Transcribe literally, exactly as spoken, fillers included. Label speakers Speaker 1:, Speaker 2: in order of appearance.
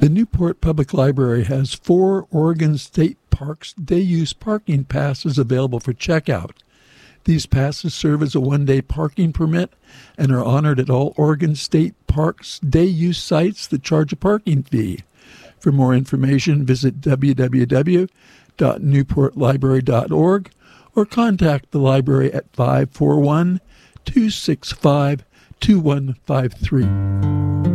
Speaker 1: The Newport Public Library has four Oregon State Parks day-use parking passes available for checkout. These passes serve as a one-day parking permit and are honored at all Oregon State Parks day-use sites that charge a parking fee. For more information, visit w w w dot newport library dot org or contact the library at five four one, two six five, two one five three.